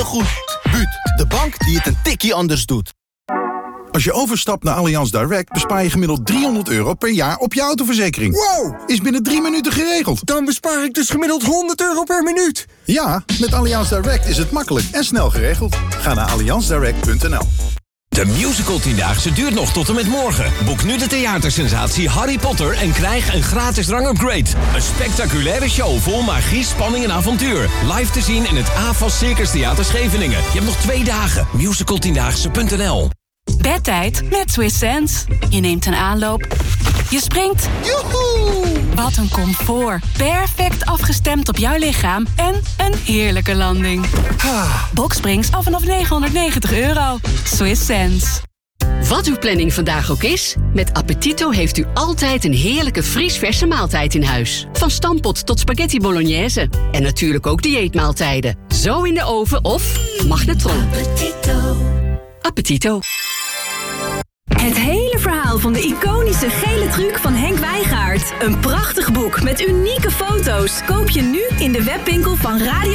goed. Buut, de bank die het een tikkie anders doet. Als je overstapt naar Allianz Direct bespaar je gemiddeld €300 per jaar op je autoverzekering. Wow! Is binnen 3 minuten geregeld. Dan bespaar ik dus gemiddeld €100 per minuut. Ja, met Allianz Direct is het makkelijk en snel geregeld. Ga naar allianzdirect.nl. De musical 10-daagse duurt nog tot en met morgen. Boek nu de theatersensatie Harry Potter en krijg een gratis rangupgrade. Een spectaculaire show vol magie, spanning en avontuur. Live te zien in het AFAS Circus Theater Scheveningen. Je hebt nog 2 dagen. Musical10daagse.nl. Bedtijd met Swiss Sense. Je neemt een aanloop. Je springt. Joehoe! Wat een comfort. Perfect afgestemd op jouw lichaam. En een heerlijke landing. Boxsprings af vanaf €990. Swiss Sense. Wat uw planning vandaag ook is, met Appetito heeft u altijd een heerlijke vriesverse maaltijd in huis. Van stampot tot spaghetti bolognese. En natuurlijk ook dieetmaaltijden. Zo in de oven of magnetron. Appetito. Het hele verhaal van de iconische gele truc van Henk Wijngaard. Een prachtig boek met unieke foto's. Koop je nu in de webwinkel van Radio